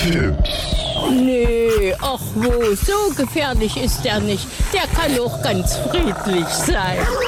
Tim. Nee, ach wo, so gefährlich ist er nicht. Der kann auch ganz friedlich sein.